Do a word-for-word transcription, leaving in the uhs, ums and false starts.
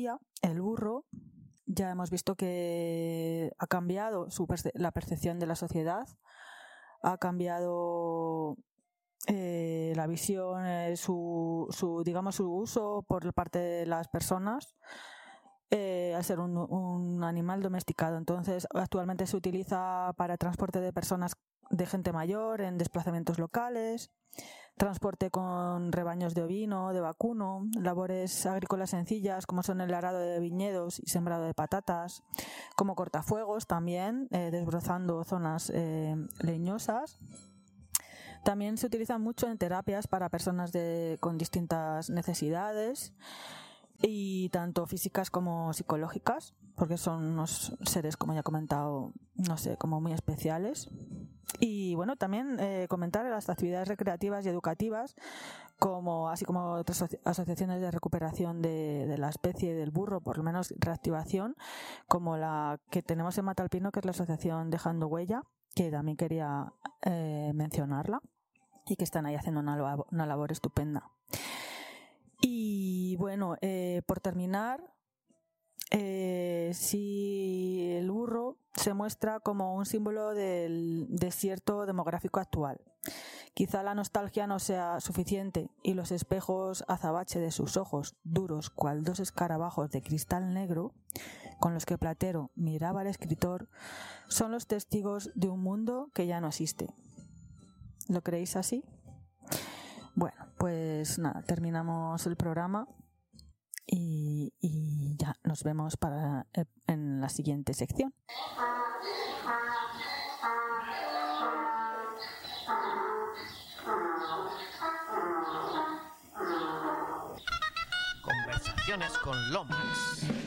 día, el burro, ya hemos visto que ha cambiado su perce- la percepción de la sociedad, ha cambiado eh, la visión, eh, su, su, digamos, su uso por parte de las personas, eh, al ser un, un animal domesticado. Entonces, actualmente se utiliza para transporte de personas, de gente mayor, en desplazamientos locales, transporte con rebaños de ovino, de vacuno, labores agrícolas sencillas como son el arado de viñedos y sembrado de patatas, como cortafuegos también, eh, desbrozando zonas eh, leñosas. También se utiliza mucho en terapias para personas de, con distintas necesidades, y tanto físicas como psicológicas, porque son unos seres, como ya he comentado, no sé, como muy especiales. Y bueno, también eh, comentar las actividades recreativas y educativas, como así como otras aso- asociaciones de recuperación de, de la especie del burro, por lo menos reactivación, como la que tenemos en Matalpino, que es la asociación Dejando Huella, que también quería eh, mencionarla, y que están ahí haciendo una, labo- una labor estupenda. Y bueno, eh, por terminar, eh, si el burro se muestra como un símbolo del desierto demográfico actual. Quizá la nostalgia no sea suficiente y los espejos azabache de sus ojos, duros cual dos escarabajos de cristal negro, con los que Platero miraba al escritor, son los testigos de un mundo que ya no existe. ¿Lo creéis así? Bueno, pues nada, terminamos el programa y, y ya nos vemos para en la siguiente sección. Conversaciones con Lomax.